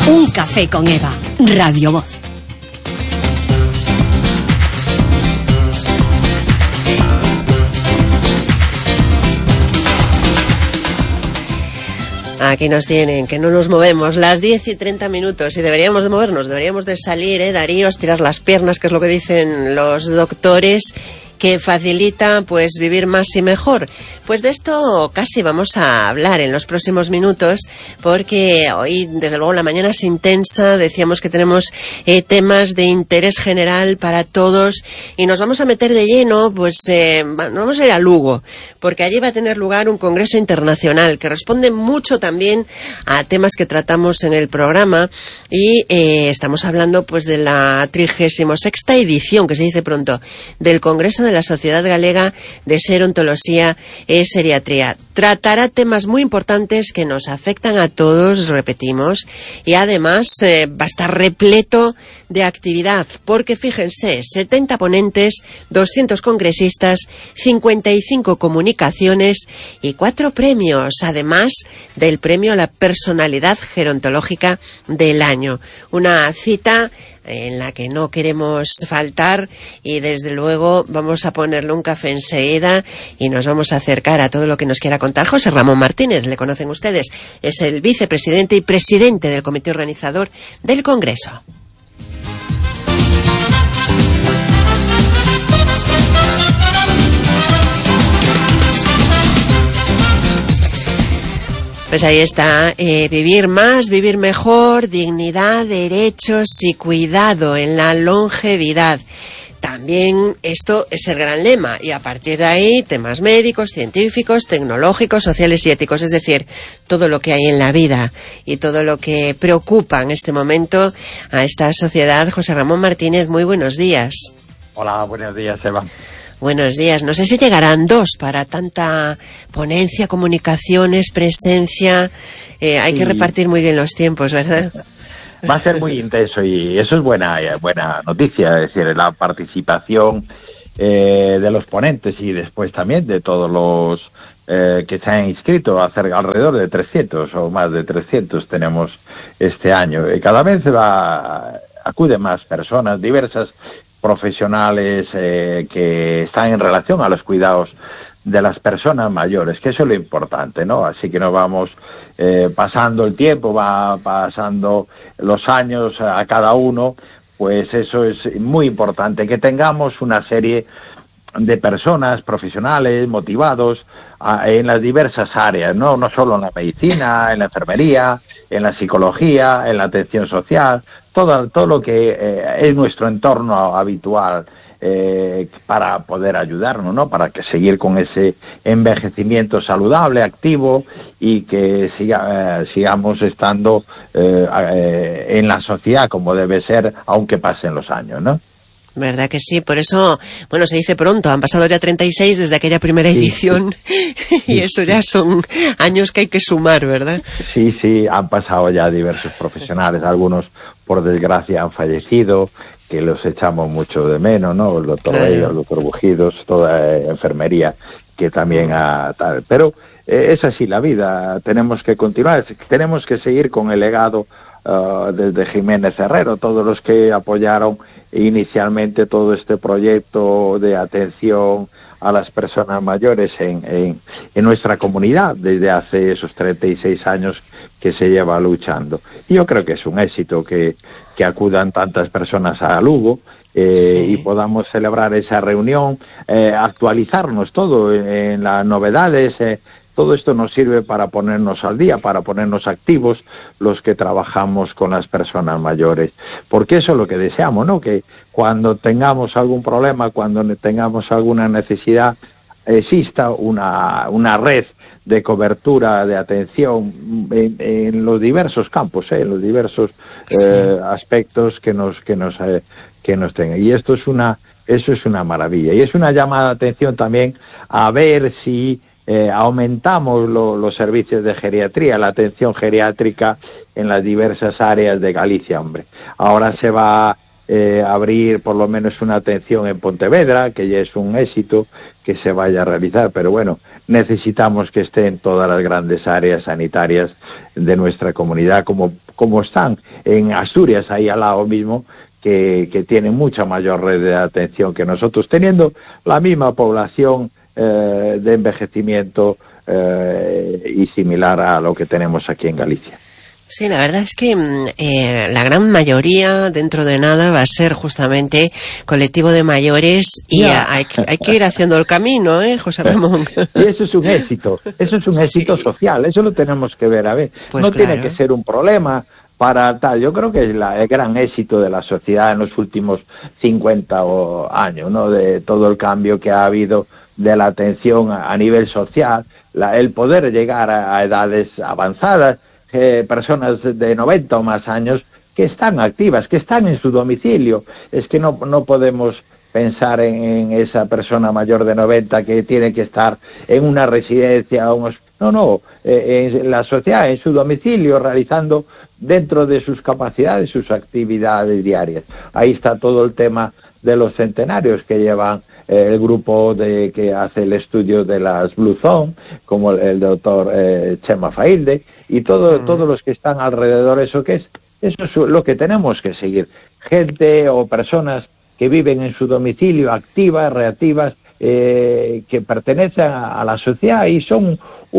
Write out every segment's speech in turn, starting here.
Un café con Eva, Radio Voz. Aquí nos tienen, que no nos movemos, las 10:30, y deberíamos de movernos, deberíamos de salir, Darío, estirar las piernas, que es lo que dicen los doctores, que facilita pues vivir más y mejor. Pues de esto casi vamos a hablar en los próximos minutos, porque hoy desde luego la mañana es intensa, decíamos que tenemos temas de interés general para todos y nos vamos a meter de lleno, pues nos vamos a ir a Lugo, porque allí va a tener lugar un congreso internacional que responde mucho también a temas que tratamos en el programa y estamos hablando pues de la 36ª edición, que se dice pronto, del Congreso de la Sociedad Galega de Serontoloxía e Seriatría. Tratará temas muy importantes que nos afectan a todos, repetimos, y además va a estar repleto de actividad, porque fíjense, 70 ponentes, 200 congresistas, 55 comunicaciones y 4 premios, además del premio a la personalidad gerontológica del año. Una cita en la que no queremos faltar y desde luego vamos a ponerle un café enseguida y nos vamos a acercar a todo lo que nos quiera contar José Ramón Martínez. Le conocen ustedes, es el vicepresidente y presidente del comité organizador del Congreso. Pues ahí está, vivir más, vivir mejor, dignidad, derechos y cuidado en la longevidad. También esto es el gran lema y a partir de ahí temas médicos, científicos, tecnológicos, sociales y éticos, es decir, todo lo que hay en la vida y todo lo que preocupa en este momento a esta sociedad. José Ramón Martínez, muy buenos días. Hola, buenos días, Eva. Buenos días. No sé si llegarán 2 para tanta ponencia, comunicaciones, presencia. Hay que repartir muy bien los tiempos, ¿verdad? Va a ser muy intenso y eso es buena noticia, es decir, la participación de los ponentes y después también de todos los que se han inscrito, alrededor de 300 o más de 300 tenemos este año. Y cada vez acuden más personas diversas, profesionales que están en relación a los cuidados de las personas mayores, que eso es lo importante, ¿no? Así que no vamos pasando el tiempo, va pasando los años a cada uno, pues eso es muy importante, que tengamos una serie de personas profesionales motivados en las diversas áreas, no solo en la medicina, en la enfermería, en la psicología, en la atención social, todo lo que es nuestro entorno habitual para poder ayudarnos, ¿no? Para que seguir con ese envejecimiento saludable, activo y que sigamos estando en la sociedad como debe ser, aunque pasen los años, ¿no? ¿Verdad que sí? Por eso, bueno, se dice pronto, han pasado ya 36 desde aquella primera edición y eso ya son años que hay que sumar, ¿verdad? Sí, han pasado ya diversos profesionales, algunos por desgracia han fallecido, que los echamos mucho de menos, ¿no? El doctor Bello, el doctor Bujidos, toda enfermería que también tal. Pero es así la vida, tenemos que continuar, tenemos que seguir con el legado desde Jiménez Herrero, todos los que apoyaron inicialmente todo este proyecto de atención a las personas mayores en nuestra comunidad desde hace esos 36 años que se lleva luchando. Y yo creo que es un éxito que acudan tantas personas a Lugo y podamos celebrar esa reunión, actualizarnos todo en las novedades. Todo esto nos sirve para ponernos al día, para ponernos activos los que trabajamos con las personas mayores. Porque eso es lo que deseamos, ¿no? Que cuando tengamos algún problema, cuando tengamos alguna necesidad, exista una red de cobertura, de atención en los diversos campos, en los diversos aspectos que nos tengan. Y eso es una maravilla. Y es una llamada de atención también a ver si aumentamos los servicios de geriatría, la atención geriátrica en las diversas áreas de Galicia, hombre. Ahora se va abrir por lo menos una atención en Pontevedra, que ya es un éxito que se vaya a realizar, pero bueno, necesitamos que estén todas las grandes áreas sanitarias de nuestra comunidad, como están en Asturias, ahí al lado mismo, que tienen mucha mayor red de atención que nosotros, teniendo la misma población de envejecimiento y similar a lo que tenemos aquí en Galicia. Sí, la verdad es que la gran mayoría dentro de nada va a ser justamente colectivo de mayores y hay que ir haciendo el camino, José Ramón. Y eso es un éxito, éxito social, eso lo tenemos que ver, a ver, pues no claro. Tiene que ser un problema para tal, yo creo que es el gran éxito de la sociedad en los últimos 50 años, ¿no? De todo el cambio que ha habido de la atención a nivel social, el poder llegar a edades avanzadas, personas de 90 o más años que están activas, que están en su domicilio. Es que no podemos pensar en esa persona mayor de 90 que tiene que estar en una residencia o en la sociedad, en su domicilio, realizando dentro de sus capacidades sus actividades diarias. Ahí está todo el tema de los centenarios que llevan el grupo que hace el estudio de las Blue Zone, como el doctor Chema Failde, y todos los que están alrededor. Eso es lo que tenemos que seguir. Gente o personas que viven en su domicilio, activas, reactivas, que pertenecen a la sociedad y son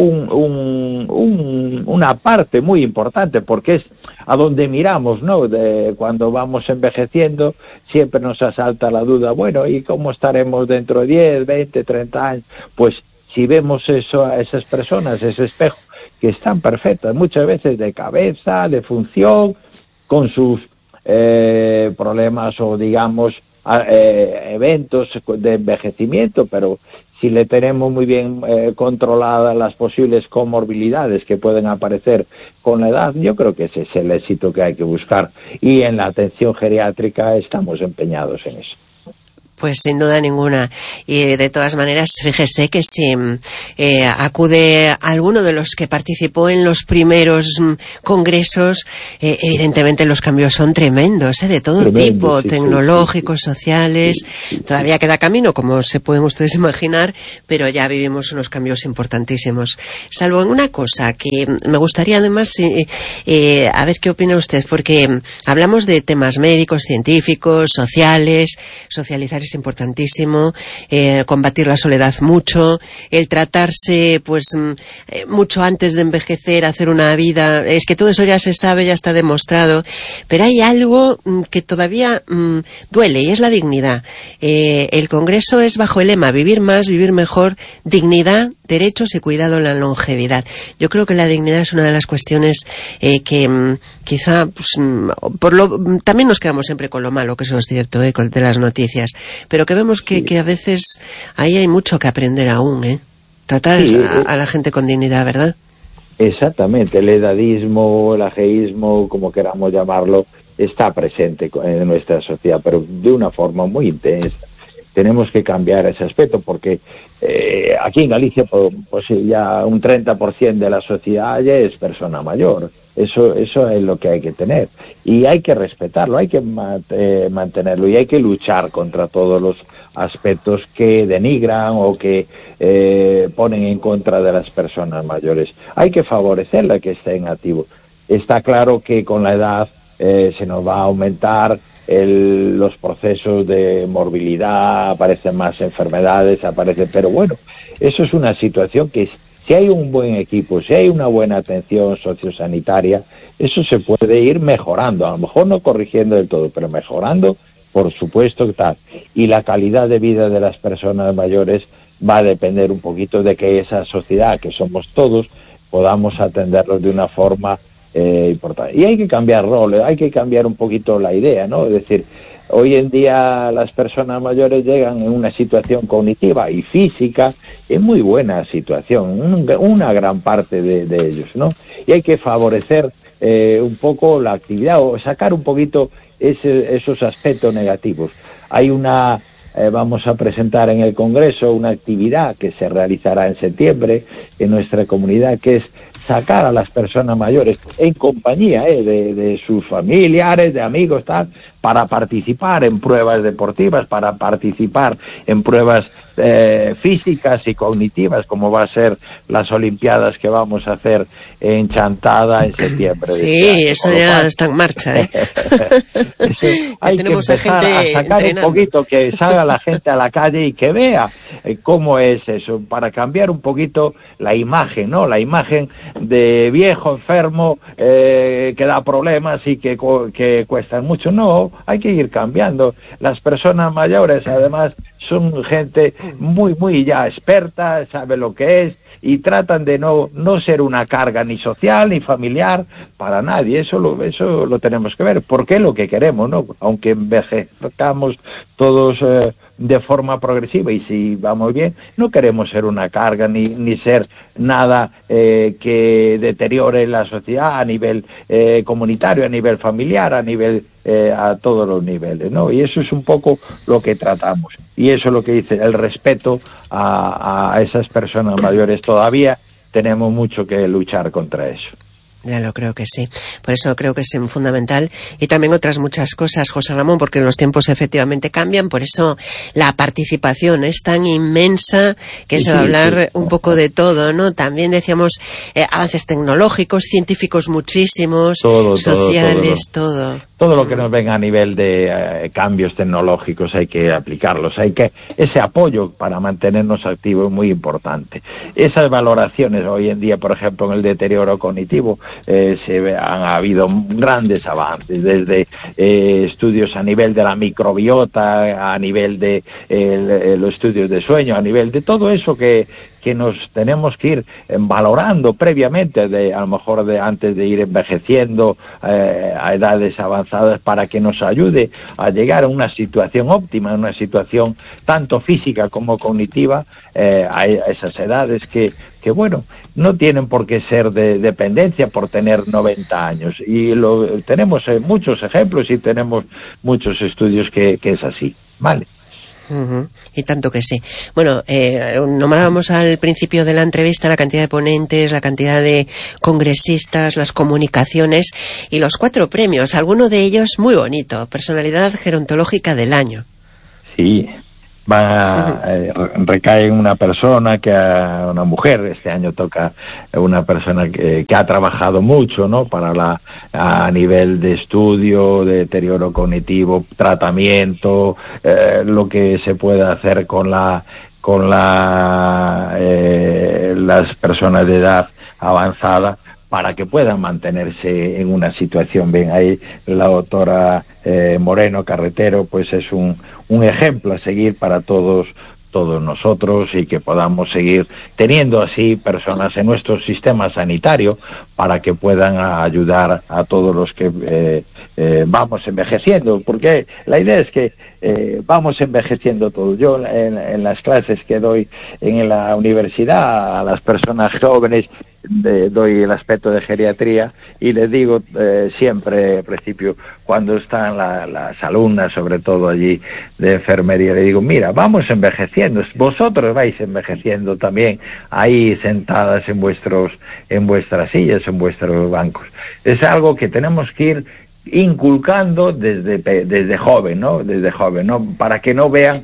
una parte muy importante, porque es a donde miramos, ¿no? Cuando vamos envejeciendo siempre nos asalta la duda, bueno, ¿y cómo estaremos dentro de 10, 20, 30 años? Pues si vemos eso a esas personas, ese espejo, que están perfectas, muchas veces de cabeza, de función, con sus problemas o digamos eventos de envejecimiento, pero si le tenemos muy bien controladas las posibles comorbilidades que pueden aparecer con la edad, yo creo que ese es el éxito que hay que buscar, y en la atención geriátrica estamos empeñados en eso. Pues sin duda ninguna. Y de todas maneras, fíjese que si acude alguno de los que participó en los primeros congresos, evidentemente los cambios son tremendos, de todo tipo, sí, tecnológicos, sociales. Sí. Todavía queda camino, como se pueden ustedes imaginar, pero ya vivimos unos cambios importantísimos. Salvo en una cosa que me gustaría además, a ver qué opina usted, porque hablamos de temas médicos, científicos, sociales, socializar es importantísimo, combatir la soledad mucho, el tratarse pues mucho antes de envejecer, hacer una vida, es que todo eso ya se sabe, ya está demostrado, pero hay algo que todavía duele, y es la dignidad. El Congreso es bajo el lema vivir más, vivir mejor, dignidad, derechos y cuidado en la longevidad. Yo creo que la dignidad es una de las cuestiones que quizá pues, también nos quedamos siempre con lo malo, que eso es cierto, de las noticias, pero que vemos que a veces ahí hay mucho que aprender aún, tratar a la gente con dignidad, ¿verdad? Exactamente, el edadismo, el ageísmo, como queramos llamarlo, está presente en nuestra sociedad, pero de una forma muy intensa. Tenemos que cambiar ese aspecto, porque aquí en Galicia pues ya un 30% de la sociedad ya es persona mayor. Eso es lo que hay que tener, y hay que respetarlo, hay que mantenerlo, y hay que luchar contra todos los aspectos que denigran o que ponen en contra de las personas mayores. Hay que favorecerla, que estén activos. Está claro que con la edad se nos va a aumentar los procesos de morbilidad, aparecen más enfermedades, pero bueno, eso es una situación que si hay un buen equipo, si hay una buena atención sociosanitaria, eso se puede ir mejorando, a lo mejor no corrigiendo del todo, pero mejorando, por supuesto, tal. Y la calidad de vida de las personas mayores va a depender un poquito de que esa sociedad, que somos todos, podamos atenderlos de una forma importante. Y hay que cambiar roles, hay que cambiar un poquito la idea, ¿no? Es decir, hoy en día las personas mayores llegan en una situación cognitiva y física en muy buena situación, una gran parte de ellos, ¿no? Y hay que favorecer un poco la actividad o sacar un poquito esos aspectos negativos. Hay vamos a presentar en el Congreso una actividad que se realizará en septiembre en nuestra comunidad, que es sacar a las personas mayores en compañía de sus familiares, de amigos, tal, para participar en pruebas deportivas, para participar en pruebas físicas y cognitivas, como va a ser las Olimpiadas que vamos a hacer en Chantada en septiembre. Sí, eso ya está en marcha, ¿eh? Hay que empezar a sacar un poquito, que salga la gente a la calle y que vea cómo es eso, para cambiar un poquito la imagen, ¿no? La imagen de viejo, enfermo, que da problemas y que cuestan mucho. No, hay que ir cambiando. Las personas mayores, además, son gente muy ya experta, sabe lo que es, y tratan de no ser una carga ni social ni familiar para nadie. Eso lo tenemos que ver, porque es lo que queremos, ¿no? Aunque envejezcamos todos de forma progresiva, y si vamos bien, no queremos ser una carga ni ser nada que deteriore la sociedad a nivel comunitario, a nivel familiar, a nivel a todos los niveles, ¿no? Y eso es un poco lo que tratamos, y eso es lo que dice el respeto a esas personas mayores. Todavía tenemos mucho que luchar contra eso. Ya lo creo que sí. Por eso creo que es fundamental. Y también otras muchas cosas, José Ramón, porque los tiempos efectivamente cambian. Por eso la participación es tan inmensa que se va a hablar un poco de todo, ¿no? También decíamos avances tecnológicos, científicos muchísimos, sociales, todo. Todo lo que nos venga a nivel de cambios tecnológicos hay que aplicarlos. Ese apoyo para mantenernos activos es muy importante. Esas valoraciones hoy en día, por ejemplo, en el deterioro cognitivo, han habido grandes avances, desde estudios a nivel de la microbiota, a nivel de los estudios de sueño, a nivel de todo eso que nos tenemos que ir valorando previamente, a lo mejor antes de ir envejeciendo a edades avanzadas, para que nos ayude a llegar a una situación óptima, una situación tanto física como cognitiva a esas edades que bueno, no tienen por qué ser de dependencia por tener 90 años. Y tenemos muchos ejemplos y tenemos muchos estudios que es así, ¿vale? Y tanto que sí. Bueno, nombrábamos al principio de la entrevista la cantidad de ponentes, la cantidad de congresistas, las comunicaciones y los 4 premios, alguno de ellos muy bonito, Personalidad Gerontológica del Año. Sí, recae en una persona, una mujer. Este año toca una persona que ha trabajado mucho, ¿no? A nivel de estudio, de deterioro cognitivo, tratamiento, lo que se puede hacer con las personas de edad avanzada, para que puedan mantenerse en una situación bien. Ahí la doctora Moreno Carretero pues es un ejemplo a seguir para todos nosotros, y que podamos seguir teniendo así personas en nuestro sistema sanitario para que puedan ayudar a todos los que vamos envejeciendo, porque la idea es que vamos envejeciendo todos. Yo en las clases que doy en la universidad a las personas jóvenes doy el aspecto de geriatría, y les digo siempre, al principio, cuando están las alumnas, sobre todo allí de enfermería, le digo, mira, vamos envejeciendo, vosotros vais envejeciendo también ahí sentadas en vuestras sillas, en vuestros bancos. Es algo que tenemos que ir inculcando desde joven, ¿no? Desde joven, ¿no? Para que no vean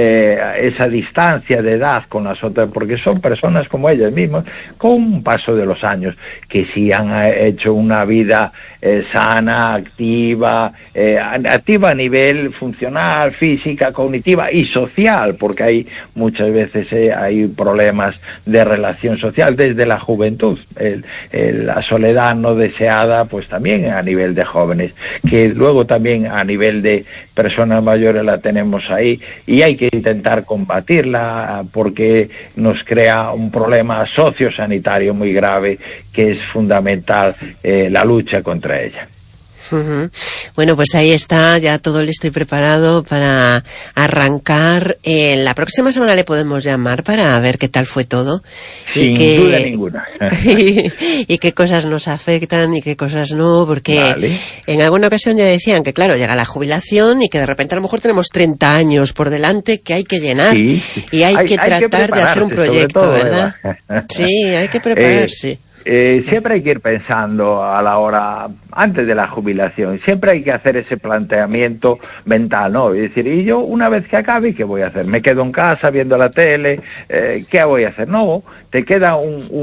esa distancia de edad con las otras, porque son personas como ellas mismas, con un paso de los años, que sí han hecho una vida sana, activa a nivel funcional, física, cognitiva y social, porque hay muchas veces hay problemas de relación social desde la juventud, la soledad no deseada, pues también a nivel de jóvenes, que luego también a nivel de personas mayores la tenemos ahí, y hay que intentar combatirla, porque nos crea un problema sociosanitario muy grave, que es fundamental la lucha contra ella. Bueno, pues ahí está, ya todo listo y preparado para arrancar. La próxima semana le podemos llamar para ver qué tal fue todo. Sin duda ninguna. y qué cosas nos afectan y qué cosas no, porque en alguna ocasión ya decían que, claro, llega la jubilación y que de repente a lo mejor tenemos 30 años por delante que hay que llenar, y hay que tratar de hacer un proyecto, todo, ¿verdad? Sí, hay que prepararse. siempre hay que ir pensando a la hora, antes de la jubilación, siempre hay que hacer ese planteamiento mental, ¿no? Y decir, y yo una vez que acabe, ¿qué voy a hacer? ¿Me quedo en casa viendo la tele? ¿Qué voy a hacer? No, te queda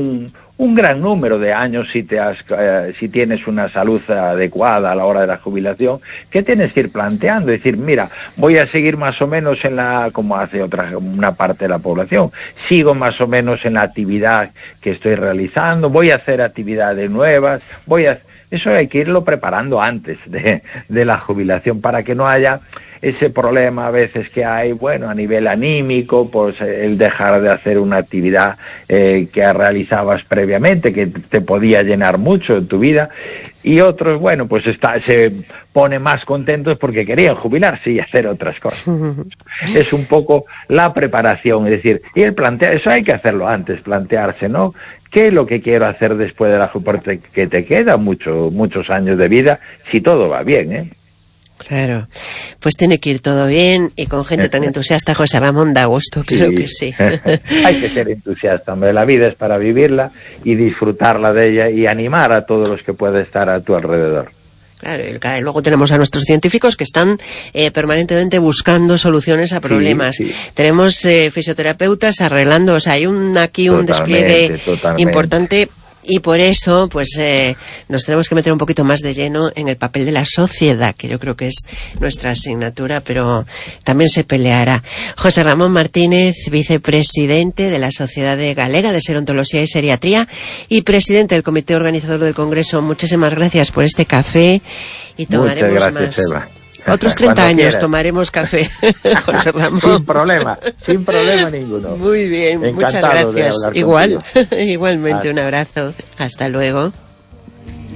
un gran número de años si tienes una salud adecuada a la hora de la jubilación, que tienes que ir planteando, decir, mira, voy a seguir más o menos como hace una parte de la población, sigo más o menos en la actividad que estoy realizando, voy a hacer actividades nuevas, eso hay que irlo preparando antes de la jubilación para que no haya ese problema a veces que hay, bueno, a nivel anímico, pues el dejar de hacer una actividad que realizabas previamente, que te podía llenar mucho en tu vida, y otros, bueno, pues se pone más contentos porque querían jubilarse y hacer otras cosas. Es un poco la preparación, es decir, y eso hay que hacerlo antes, plantearse, ¿no? ¿Qué es lo que quiero hacer después de la jubilación? Que te quedan muchos años de vida, si todo va bien, ¿eh? Claro, pues tiene que ir todo bien y con gente tan entusiasta. José Ramón, da gusto, creo que sí. Hay que ser entusiasta, hombre, la vida es para vivirla y disfrutarla de ella y animar a todos los que pueden estar a tu alrededor. Claro, y luego tenemos a nuestros científicos que están permanentemente buscando soluciones a problemas. Sí. Tenemos fisioterapeutas arreglando, o sea, hay aquí un despliegue importante. Y por eso, pues, nos tenemos que meter un poquito más de lleno en el papel de la sociedad, que yo creo que es nuestra asignatura, pero también se peleará. José Ramón Martínez, vicepresidente de la Sociedad Galega de Gerontología y Seriatría y presidente del comité organizador del Congreso. Muchísimas gracias por este café y tomaremos Muchas gracias, más. Eva. Otros 30 años quieras. Tomaremos café, José Ramón. sin problema ninguno. Muy bien, Encantado, muchas gracias. Igualmente, un abrazo. Hasta luego.